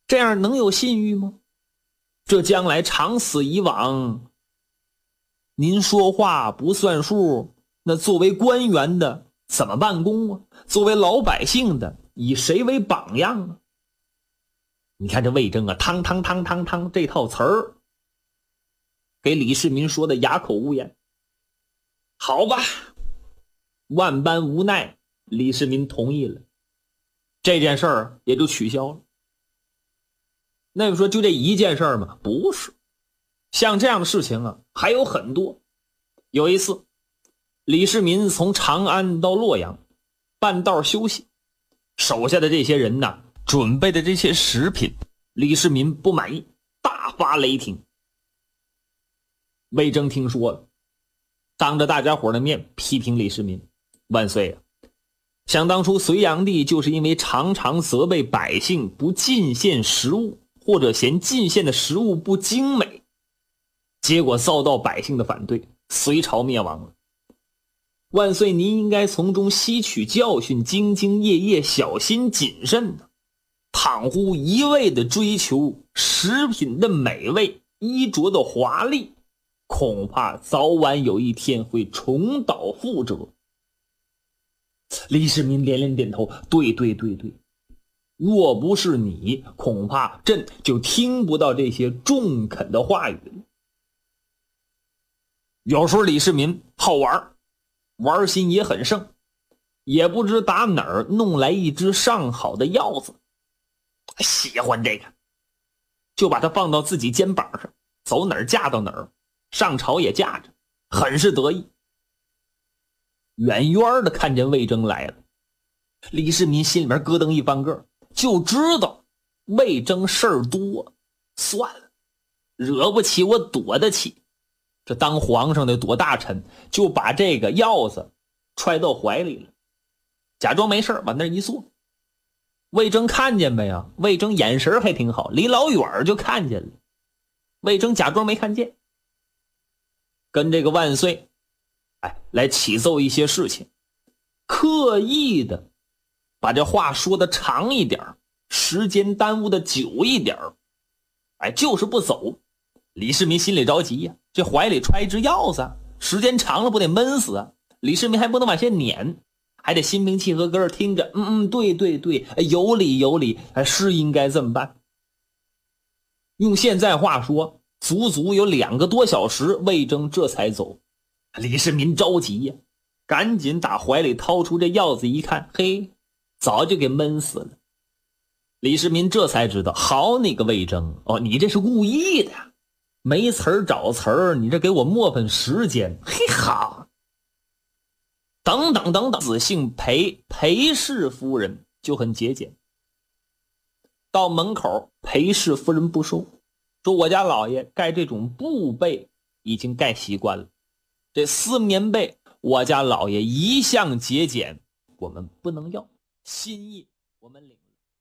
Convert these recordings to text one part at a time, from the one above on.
这样能有信誉吗？这将来长此以往，您说话不算数，那作为官员的怎么办公啊？作为老百姓的以谁为榜样啊？你看这魏征啊，汤这套词儿给李世民说的哑口无言。好吧，万般无奈，李世民同意了，这件事儿也就取消了。那么说就这一件事儿吗？不是，像这样的事情啊还有很多。有一次李世民从长安到洛阳，半道休息，手下的这些人呢准备的这些食品，李世民不满意，大发雷霆。魏征听说了，当着大家伙的面批评李世民：万岁啊，想当初隋炀帝就是因为常常责备百姓不进献食物，或者嫌进献的食物不精美，结果遭到百姓的反对，隋朝灭亡了。万岁您应该从中吸取教训，兢兢业业，小心谨慎的。倘乎一味的追求食品的美味，衣着的华丽，恐怕早晚有一天会重蹈覆辙。李世民连连点头，对，若不是你，恐怕朕就听不到这些中肯的话语了。有时候李世民好玩，玩心也很盛，也不知打哪儿弄来一只上好的鹞子，喜欢这个，就把它放到自己肩膀上，走哪儿架到哪儿，上朝也架着，很是得意。远远的看见魏征来了，李世民心里面咯噔一翻个，就知道魏征事儿多，算了，惹不起我躲得起。这当皇上的躲大臣，就把这个鹞子揣到怀里了，假装没事往那一坐。魏征看见没有？魏征眼神还挺好，离老远就看见了。魏征假装没看见，跟这个万岁来启奏一些事情，刻意的把这话说的长一点，时间耽误的久一点，就是不走。李世民心里着急呀，这怀里揣一只鹞子，时间长了不得闷死啊？李世民还不能往下撵，还得心平气和搁这听着。对，有理，是应该这么办。用现在话说，足足有2个多小时，魏征这才走。李世民着急呀，赶紧打怀里掏出这鹞子一看，嘿，早就给闷死了。李世民这才知道，好你个魏征，你这是故意的，没词儿找词儿，你这给我磨粉时间，嘿好。等，子姓裴氏夫人就很节俭，到门口裴氏夫人不收，说我家老爷盖这种布被已经盖习惯了，这丝棉被我家老爷一向节俭，我们不能要，心意我们领了。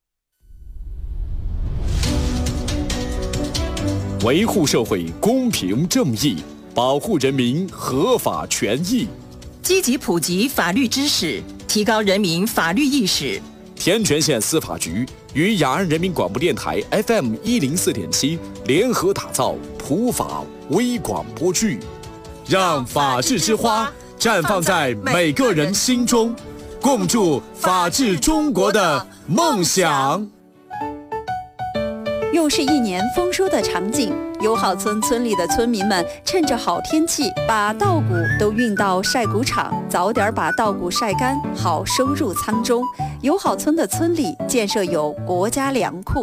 维护社会公平正义，保护人民合法权益， 积极普及法律知识，提高人民法律意识。 天全县司法局与雅安人民广播电台 FM104.7 联合打造普法微广播剧，让法治之花绽放在每个人心中，共筑法治中国的梦想。 又是一年丰收的场景，友好村村里的村民们趁着好天气，把稻谷都运到晒谷场，早点把稻谷晒干，好收入仓中。友好村的村里建设有国家粮库。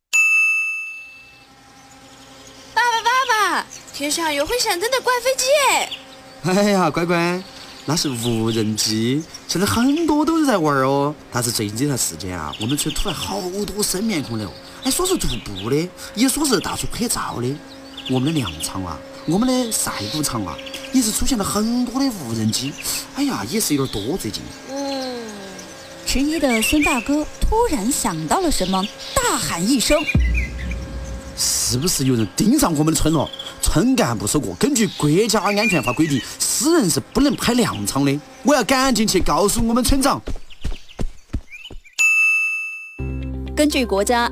爸爸，天上有会闪灯的怪飞机耶！ 哎呀，乖乖，那是无人机，现在很多都是在玩哦。但是最近这段时间啊，我们村突然好多生面孔了，说是徒步的，也说是到处拍照的。我们的粮场啊，我们的晒谷场啊，也是出现了很多的无人机。也是有点多最近。 迟疑的孙大哥突然想到了什么，大喊一声： 是不是有人盯上我们的村了？村干部说过，根据国家安全法规定，私人是不能拍粮场的。我要赶紧去告诉我们村长。 根据国家